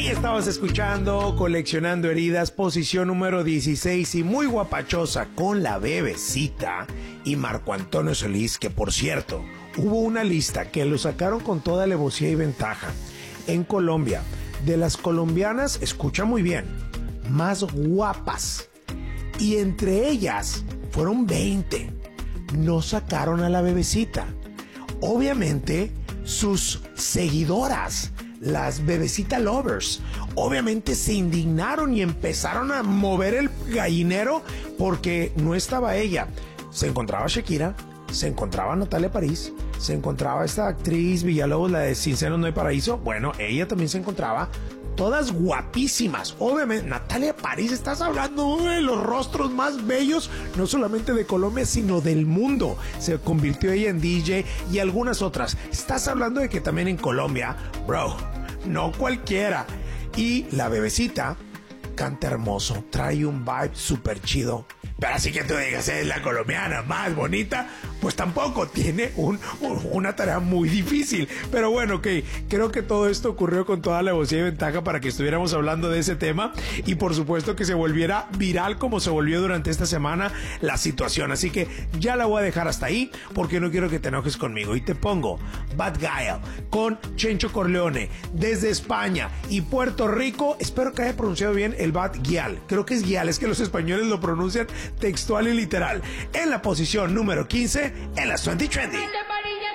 Estabas escuchando Coleccionando Heridas, posición número 16 y muy guapachosa con La Bebecita y Marco Antonio Solís, que por cierto, hubo una lista que lo sacaron con toda alevosía y ventaja. En Colombia, de las colombianas, escucha muy bien, más guapas. Y entre ellas fueron 20. No sacaron a La Bebecita. Obviamente, sus seguidoras, las Bebecita Lovers, obviamente se indignaron y empezaron a mover el gallinero porque no estaba ella. Se encontraba Shakira, se encontraba Natalia París, se encontraba esta actriz Villalobos, la de Sin Senos No Hay Paraíso. Bueno, ella también se encontraba. Todas guapísimas. Obviamente, Natalia París, estás hablando de los rostros más bellos, no solamente de Colombia, sino del mundo. Se convirtió ella en DJ y algunas otras. Estás hablando de que también en Colombia, bro, no cualquiera. Y La Bebecita canta hermoso, trae un vibe súper chido. Pero así que tú digas, es la colombiana más bonita, pues tampoco, tiene una tarea muy difícil. Pero bueno, ok, creo que todo esto ocurrió con toda la alevosía y ventaja para que estuviéramos hablando de ese tema y por supuesto que se volviera viral como se volvió durante esta semana la situación. Así que ya la voy a dejar hasta ahí porque no quiero que te enojes conmigo. Y te pongo Bad Guy con Chencho Corleone desde España y Puerto Rico. Espero que haya pronunciado bien el Bad Gyal. Creo que es Gyal, es que los españoles lo pronuncian textual y literal. En la posición número 15 en las 20 Trendy.